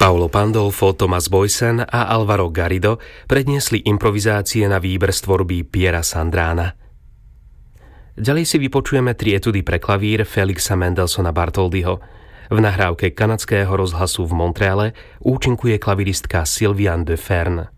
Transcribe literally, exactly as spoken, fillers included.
Paolo Pandolfo, Thomas Boysen a Alvaro Garrido predniesli improvizácie na výber z tvorby Piera Sandrána. Ďalej si vypočujeme tri etudy pre klavír Felixa Mendelssohna Bartholdyho. V nahrávke kanadského rozhlasu v Montreale účinkuje klaviristka Sylviane de Fern.